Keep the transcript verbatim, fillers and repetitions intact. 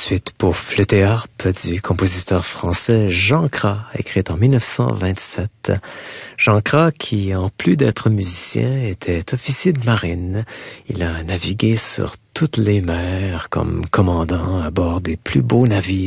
suite pour flûte et harpe du compositeur français Jean Cras, écrite en mille neuf cent vingt-sept. Jean Cras, qui en plus d'être musicien, était officier de marine. Il a navigué sur toutes les mers comme commandant à bord des plus beaux navires